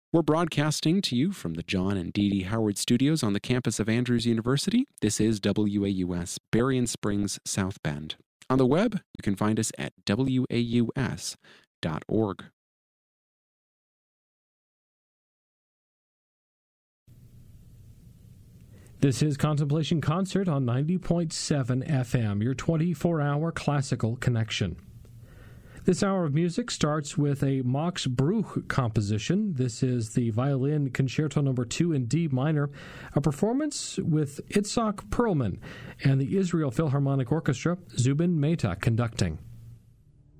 We're broadcasting to you from the John and Dee Dee Howard Studios on the campus of Andrews University. This is WAUS, Berrien Springs, South Bend. On the web, you can find us at waus.org. This is Contemplation Concert on 90.7 FM, your 24-hour classical connection. This hour of music starts with a Max Bruch composition. This is the Violin Concerto No. 2 in D minor, a performance with Itzhak Perlman and the Israel Philharmonic Orchestra, Zubin Mehta conducting.